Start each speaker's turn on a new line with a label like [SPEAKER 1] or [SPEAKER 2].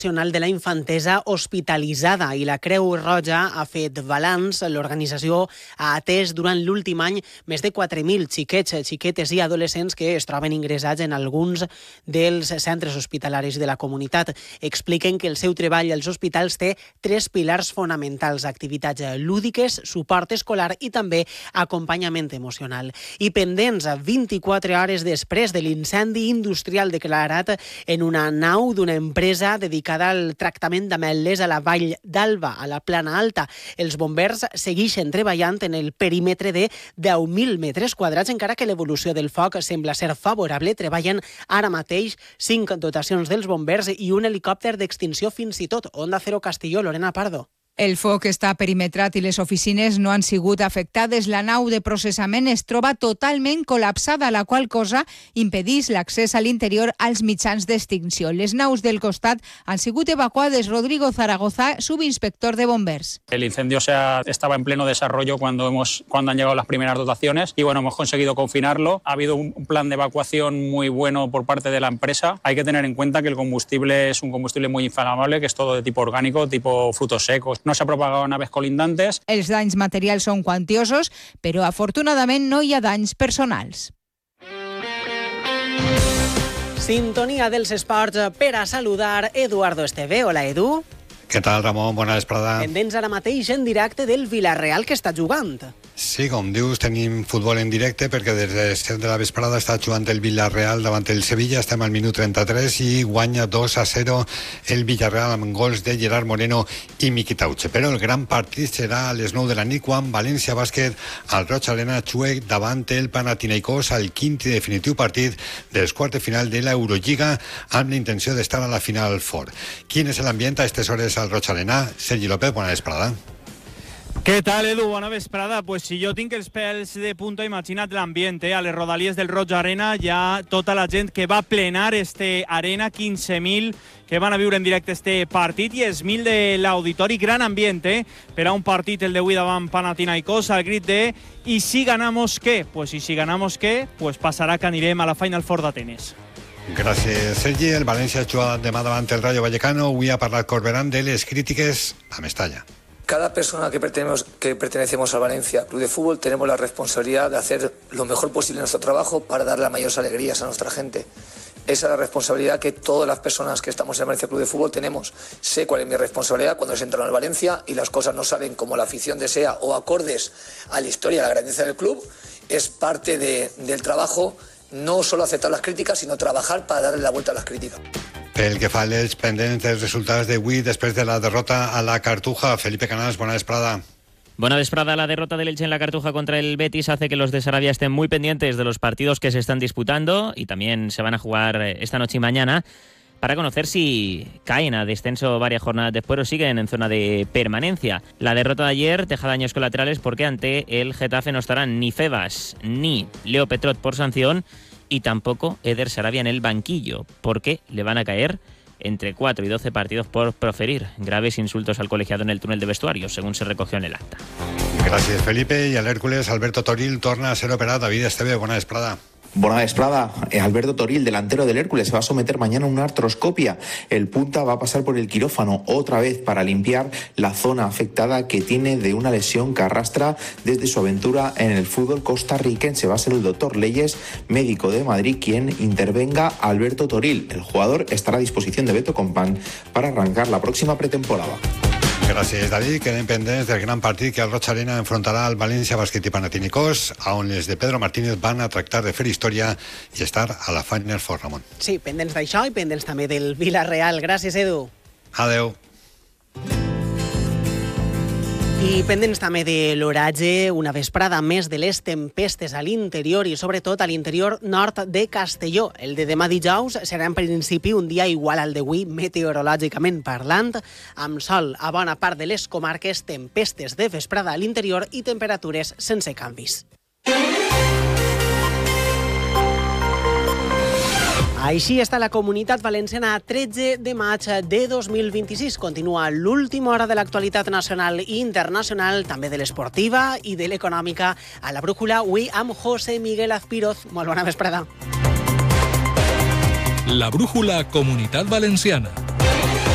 [SPEAKER 1] Nacional de la Infantesa hospitalitzada i la Creu Roja ha fet balanç. L'organització ha atès durant l'últim any més de 4.000 xiquets, xiquetes i adolescents que es troben ingressats en alguns dels centres hospitalaris de la comunitat. Expliquen que el seu treball als hospitals té 3 pilars fonamentals: activitats lúdiques, suport escolar i també acompanyament emocional. I pendents 24 hores després de l'incendi industrial declarat en una nau d'una empresa dedicada al tractament d'ametlles a la Vall d'Alba, a la Plana Alta. Els bombers segueixen treballant en el perímetre de 10.000 metres quadrats, encara que l'evolució del foc sembla ser favorable. Treballen ara mateix 5 dotacions dels bombers i un helicòpter d'extinció fins i tot. Onda Cero Castelló, Lorena Pardo.
[SPEAKER 2] El foc està perimetrat i les oficines no han sigut afectades. La nau de processament es troba totalment col·lapsada, la qual cosa impedeix l'accés a l'interior als mitjans d'extinció. Les naus del costat han sigut evacuades. Rodrigo Zaragoza, subinspector de bombers.
[SPEAKER 3] El incendio estaba en pleno desarrollo cuando han llegado las primeras dotaciones y hemos conseguido confinarlo. Ha habido un plan de evacuación muy bueno por parte de la empresa. Hay que tener en cuenta que el combustible es un combustible muy inflamable, que es todo de tipo orgánico, tipo frutos secos. No s'ha propagat a naves colindantes.
[SPEAKER 2] Els danys materials són quantiosos, però afortunadament no hi ha danys personals.
[SPEAKER 1] Sintonia dels esports per a saludar Eduardo Esteve. Hola, Edu.
[SPEAKER 4] Què tal, Ramon? Bona vesprada.
[SPEAKER 1] Pendents ara mateix en directe del Villarreal, que està jugant.
[SPEAKER 4] Sí, com dius, tenim futbol en directe perquè des de 7 de la vesprada està jugant el Villarreal davant el Sevilla. Estem al minut 33 i guanya 2-0 el Villarreal amb gols de Gerard Moreno i Miki Tauche. Però el gran partit serà a les 9 de la nit quan València Bàsquet al Roig Arena jugue davant el Panathinaikos al quint i definitiu partit dels quarts de final de l'Eurolliga amb la intenció d'estar a la Final Four. Quin és l'ambient a aquestes hores al Roig Arena? Sergi López, bona vesprada.
[SPEAKER 5] Què tal, Edu? Bona vesprada. Pues si jo tinc els pèls de punta, imagina't l'ambient, a les rodalies del Roig Arena hi ha tota la gent que va plenar este arena, 15.000 que van a viure en directe este partit i els 1.000 de l'auditori. Gran ambient, per a un partit el d'avui davant Panathinaikos, al crit de «I si ganamos qué?» Pues si ganamos qué, pues passarà que anirem a la Final Four d'Atenes.
[SPEAKER 4] Gràcies, Sergi. El València juga demà davant el Rayo Vallecano. Avui ha parlat Corberán de les crítiques a Mestalla.
[SPEAKER 6] Cada persona que pertenecemos al Valencia Club de Fútbol tenemos la responsabilidad de hacer lo mejor posible en nuestro trabajo para dar las mayores alegrías a nuestra gente. Esa es la responsabilidad que todas las personas que estamos en el Valencia Club de Fútbol tenemos. Sé cuál es mi responsabilidad cuando se entra en el Valencia y las cosas no salen como la afición desea o acordes a la historia y a la grandeza del club. Es parte del trabajo no solo aceptar las críticas, sino trabajar para darle la vuelta a las críticas.
[SPEAKER 4] Pel que fa als pendents dels resultats d'avui després de la derrota a la Cartuja, Felipe Canals, bona vesprada.
[SPEAKER 7] Buena vesprada. La derrota del Elche en la Cartuja contra el Betis hace que los de Sarabia estén muy pendientes de los partidos que se están disputando y también se van a jugar esta noche y mañana para conocer si caen a descenso varias jornadas después o siguen en zona de permanencia. La derrota de ayer deja daños colaterales porque ante el Getafe no estarán ni Febas ni Leo Petrot por sanción y tampoco Eder Sarabia en el banquillo, porque le van a caer entre 4 y 12 partidos por proferir graves insultos al colegiado en el túnel de vestuarios, según se recogió en el acta.
[SPEAKER 4] Gràcies, Felipe. I a l'Hèrcules, Alberto Toril torna a ser operat. David Esteve, bona vesprada.
[SPEAKER 8] Buena vesprada. Alberto Toril, delantero del Hércules, se va a someter mañana a una artroscopia. El punta va a pasar por el quirófano otra vez para limpiar la zona afectada que tiene de una lesión que arrastra desde su aventura en el fútbol costarricense. Va a ser el doctor Leyes, médico de Madrid, quien intervenga a Alberto Toril. El jugador estará a disposición de Beto Compán para arrancar la próxima pretemporada.
[SPEAKER 4] Gràcies, David. Quedem pendents del gran partit que el Roig Arena enfrontarà al València Bàsquet i Panathinaikos, on els de Pedro Martínez van a tractar de fer història i estar a la Final Four, Ramon.
[SPEAKER 1] Sí, pendents d'això i pendents també del Villarreal. Gràcies, Edu.
[SPEAKER 4] Adeu.
[SPEAKER 1] I pendents també de l'oratge, una vesprada més de les tempestes a l'interior i sobretot a l'interior nord de Castelló. El de demà dijous serà en principi un dia igual al d'avui meteorològicament parlant, amb sol a bona part de les comarques, tempestes de vesprada a l'interior i temperatures sense canvis. Així està la Comunitat Valenciana a 13 de maig de 2026. Continua l'última hora de l'actualitat nacional i internacional, també de l'esportiva i de l'econòmica, a la brújula, avui amb José Miguel Azpiroz. Molt bona vesprada.
[SPEAKER 9] La brújula Comunitat Valenciana.